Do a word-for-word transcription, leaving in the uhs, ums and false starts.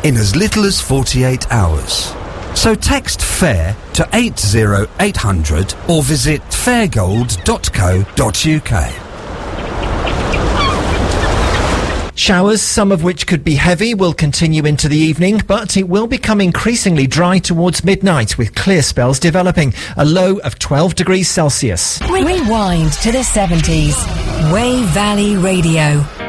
in as little as forty-eight hours. So text FAIR to eight oh eight hundred or visit fairgold dot co dot uk. Showers, some of which could be heavy, will continue into the evening, but it will become increasingly dry towards midnight with clear spells developing. A low of twelve degrees Celsius. Rewind to the seventies. Way Valley Radio.